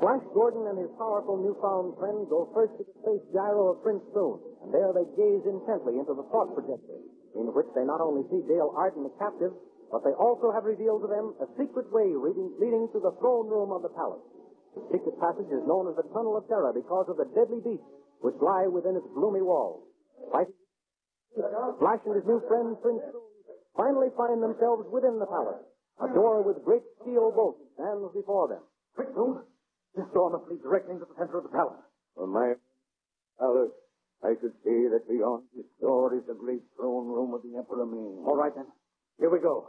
Flash Gordon and his powerful newfound friend go first to the space gyro of Prince Soon, and there they gaze intently into the thought projector, in which they not only see Dale Arden a captive, but they also have revealed to them a secret way leading to the throne room of the palace. The secret passage is known as the Tunnel of Terror because of the deadly beasts which lie within its gloomy walls. Flash and his new friend, Prince Soon, finally find themselves within the palace. A door with great steel bolts stands before them. Quick, Soon. This door must lead directly into the center of the palace. From my palace, I could see that beyond this door is the great throne room of the Emperor Ming. All right, then. Here we go.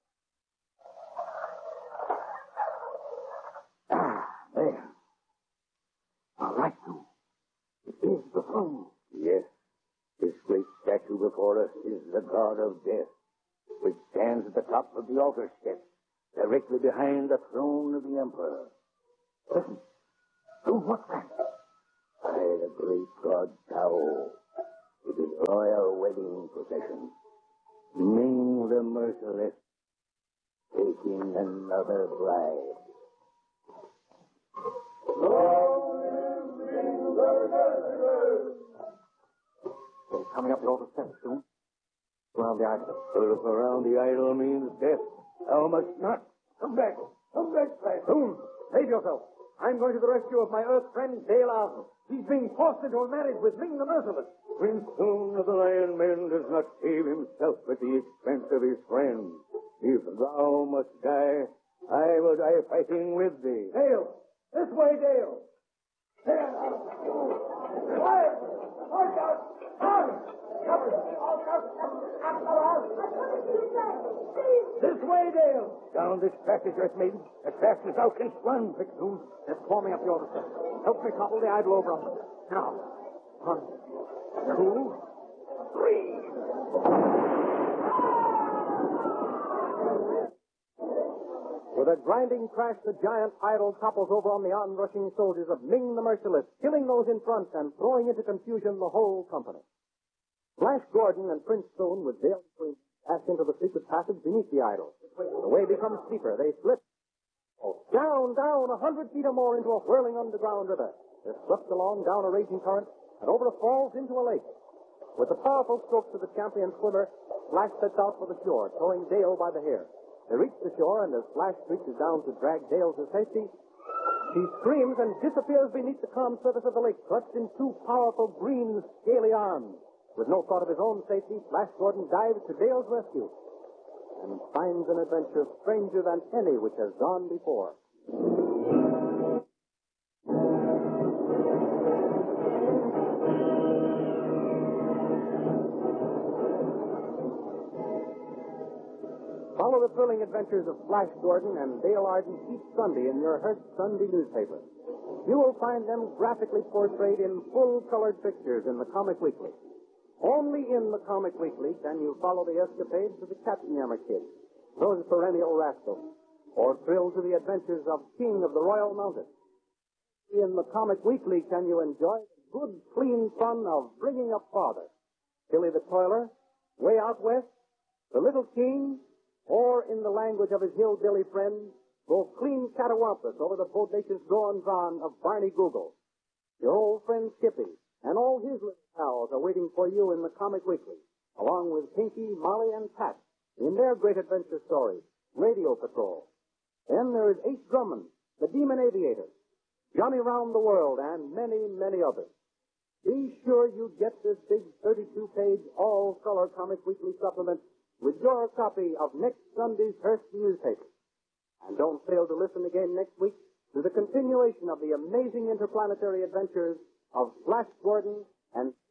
There. All right, Soon. It is the throne. Yes. This great statue before us is the God of Death, which stands at the top of the altar steps, directly behind the throne of the Emperor. Listen. Soon, what's that? By the great God Tao, it is royal wedding procession. Ming the Merciless, taking another bride. They're coming up the altar steps, Soon. Around the idol. To look around the idol means death. Thou must not. Come back. Come back, Flash. Soon. Save yourself. I'm going to the rescue of my Earth friend, Dale Arden. He's being forced into a marriage with Ming the Merciless. Prince Soon of the Lion Men does not save himself at the expense of his friends. If thou must die, I will die fighting with thee. Dale! This way, Dale! There! Quiet! Watch out! This way, Dale! Down this passage, Earth Maiden, as fast as thou canst run. Quick, Soon. They're swarming up the altar steps. Help me topple the idol over on them. Now. 1, 2, 3. With a grinding crash, the giant idol topples over on the onrushing soldiers of Ming the Merciless, killing those in front and throwing into confusion the whole company. Flash Gordon and Prince Soon, with Dale between, pass into the secret passage beneath the idol. The way becomes steeper. They slip down, 100 feet or more into a whirling underground river. They're swept along down a raging current and over the falls into a lake. With the powerful strokes of the champion swimmer, Flash sets out for the shore, towing Dale by the hair. They reach the shore, and as Flash reaches down to drag Dale to safety, she screams and disappears beneath the calm surface of the lake, clutched in 2 powerful green, scaly arms. With no thought of his own safety, Flash Gordon dives to Dale's rescue and finds an adventure stranger than any which has gone before. Follow the thrilling adventures of Flash Gordon and Dale Arden each Sunday in your Hearst Sunday newspaper. You will find them graphically portrayed in full-colored pictures in the Comic Weekly. Only in the Comic Weekly can you follow the escapades of the Katzenjammer Kids, those perennial rascals, or thrill to the adventures of King of the Royal Mountain. In the Comic Weekly can you enjoy the good, clean fun of Bringing Up Father, Billy the Toiler, Way Out West, The Little King, or in the language of his hillbilly friends, go clean catawampus over the bodacious goings-on of Barney Google. Your old friend Skippy and all his little pals are waiting for you in the Comic Weekly, along with Pinky, Molly, and Pat in their great adventure story, Radio Patrol. Then there is Ace Drummond, the Demon Aviator, Johnny Round the World, and many, many others. Be sure you get this big 32-page all-color Comic Weekly supplement with your copy of next Sunday's Hearst newspaper. And don't fail to listen again next week to the continuation of the amazing interplanetary adventures of Flash Gordon and